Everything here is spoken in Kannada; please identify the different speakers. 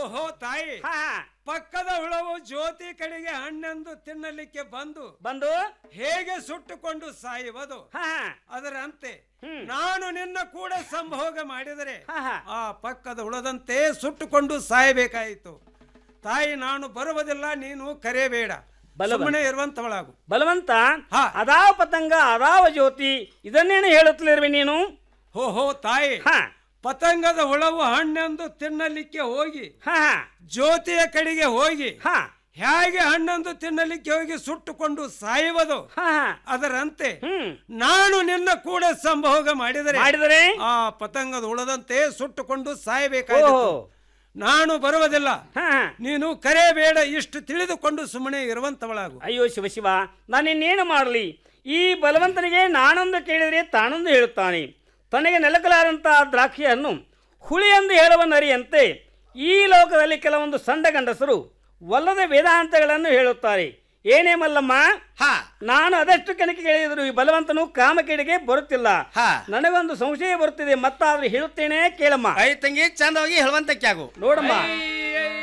Speaker 1: ಓಹೋ ತಾಯಿ,
Speaker 2: ಹಾ
Speaker 1: ಪಕ್ಕದ ಹುಳವು ಜ್ಯೋತಿ ಕಡೆಗೆ ಹಣ್ಣೆಂದು ತಿನ್ನಲಿಕ್ಕೆ ಬಂದು
Speaker 2: ಬಂದು
Speaker 1: ಹೇಗೆ ಸುಟ್ಟುಕೊಂಡು ಸಾಯುವುದು,
Speaker 2: ಹಾ
Speaker 1: ಅದರಂತೆ ನಾನು ನಿನ್ನ ಕೂಡ ಸಂಭೋಗ ಮಾಡಿದರೆ
Speaker 2: ಹಾ
Speaker 1: ಆ ಪಕ್ಕದ ಹುಳದಂತೆ ಸುಟ್ಟುಕೊಂಡು ಸಾಯಬೇಕಾಯಿತು. ತಾಯಿ, ನಾನು ಬರುವುದಿಲ್ಲ, ನೀನು ಕರೆಯಬೇಡ, ಸುಮ್ಮನೆ ಇರುವಂತವಳಾಗು.
Speaker 2: ಬಲವಂತ,
Speaker 1: ಹಾ.
Speaker 2: ಅದಾವ ಪತಂಗ ಅದಾವ ಜ್ಯೋತಿ ಇದನ್ನೇನು ಹೇಳುತ್ತಲಿರುವೆ ನೀನು?
Speaker 1: ಓಹೋ ತಾಯಿ,
Speaker 2: ಹಾ
Speaker 1: ಪತಂಗದ ಹುಳವು ಹಣ್ಣೆಂದು ತಿನ್ನಲಿಕ್ಕೆ ಹೋಗಿ
Speaker 2: ಹಾ
Speaker 1: ಜ್ಯೋತಿಯ ಕಡೆಗೆ ಹೋಗಿ
Speaker 2: ಹಾ
Speaker 1: ಹೇಗೆ ಹಣ್ಣೆಂದು ತಿನ್ನಲಿಕ್ಕೆ ಹೋಗಿ ಸುಟ್ಟುಕೊಂಡು ಸಾಯುವುದು,
Speaker 2: ಹಾ
Speaker 1: ಅದರಂತೆ ನಾನು ನಿನ್ನ ಕೂಡ ಸಂಭೋಗ ಮಾಡಿದರೆ ಆ ಪತಂಗದ ಹುಳದಂತೆ ಸುಟ್ಟುಕೊಂಡು ಸಾಯಬೇಕಾಯಿತು. ನಾನು ಬರುವುದಿಲ್ಲ, ನೀನು ಕರೆಯಬೇಡ, ಇಷ್ಟು ತಿಳಿದುಕೊಂಡು ಸುಮ್ಮನೆ ಇರುವಂತವಳಾಗು.
Speaker 2: ಅಯ್ಯೋ ಶಿವ ಶಿವ, ನಾನಿನ್ನೇನು ಮಾಡಲಿ? ಈ ಬಲವಂತನಿಗೆ ನಾನೊಂದು ಕೇಳಿದರೆ ತಾನೊಂದು ಹೇಳುತ್ತಾನೆ. ತನಗೆ ನೆಲಕಲಾದಂತಹ ದ್ರಾಕ್ಷಿಯನ್ನು ಹುಳಿ ಎಂದು ಹೇಳುವ ನರಿಯಂತೆ ಈ ಲೋಕದಲ್ಲಿ ಕೆಲವೊಂದು ಸಂಡ ಗಂಡಸರು ಒಲ್ಲದ ವೇದಾಂತಗಳನ್ನು ಹೇಳುತ್ತಾರೆ. ಏನೇ ಮಲ್ಲಮ್ಮ, ನಾನು ಅದಷ್ಟು ಕನಕೆ ಕೇಳಿದರು ಈ ಬಲವಂತನು ಕಾಮಕೇಡಿಗೆ ಬರುತ್ತಿಲ್ಲ. ನನಗೊಂದು ಸಂಶಯ ಬರುತ್ತಿದೆ, ಮತ್ತಾದ್ರೂ ಹೇಳುತ್ತೇನೆ ಕೇಳಮ್ಮ.
Speaker 3: ತಂಗಿ ಚಂದವಾಗಿ ಹೇಳುವಂತಕ್ಕೆ ಆಗು
Speaker 2: ನೋಡಮ್ಮ.